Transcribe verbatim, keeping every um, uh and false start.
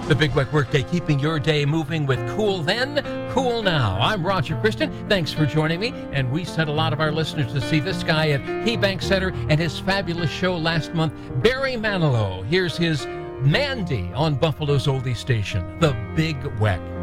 The Big Weck Workday, keeping your day moving with Cool Then, Cool Now. I'm Roger Christian. Thanks for joining me. And we sent a lot of our listeners to see this guy at KeyBank Center and his fabulous show last month, Barry Manilow. Here's his Mandy on Buffalo's oldie station, The Big Weck.